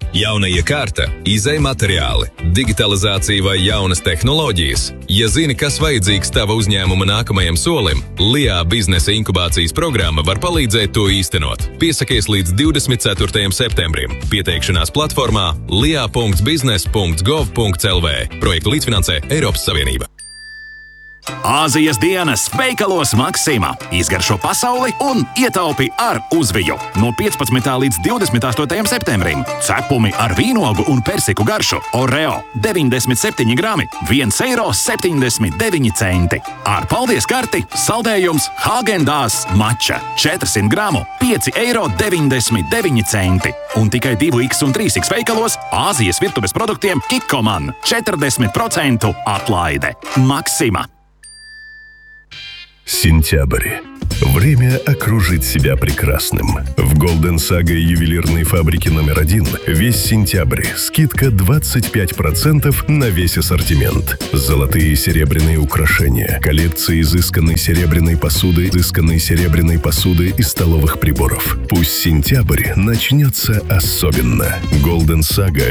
Jauna iekārta, izej materiāli, digitalizācija vai jaunas tehnoloģijas. Ja zini, kas vajadzīgs tava uzņēmuma nākamajam solim, LIA biznesa inkubācijas programma var palīdzēt to īstenot. Piesakies līdz 24. septembrim. Pieteikšanās platformā lia.biznes.gov.lv. Projektu līdzfinansē Eiropas Savienība. Āzijas dienas veikalos Maksima. Izgaršo pasauli un ietaupi ar uzviju. No 15. līdz 28. septembrim. Cepumi ar vīnogu un persiku garšu. Oreo 97 grami, 1,79 eiro. Ar paldies karti saldējums Häagen-Dazs mača 400 gramu, 5,99 eiro. Un tikai 2X un 3X veikalos Āzijas virtuves produktiem Kikkoman 40% atlaide. Maksima. Сентябрь. Время окружить себя прекрасным. В Golden Saga ювелирной фабрики номер 1 весь сентябрь скидка 25% на весь ассортимент. Золотые и серебряные украшения, коллекции изысканной серебряной посуды и столовых приборов. Пусть сентябрь начнется особенно. Golden Saga